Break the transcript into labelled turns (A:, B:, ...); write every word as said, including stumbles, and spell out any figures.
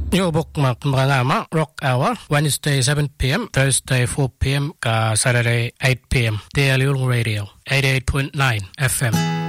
A: Yo bok mak mga Rock Hour, Wednesday seven p.m, Thursday four p.m, ka Saturday eight p.m. Daily Radio, eighty-eight point nine F M.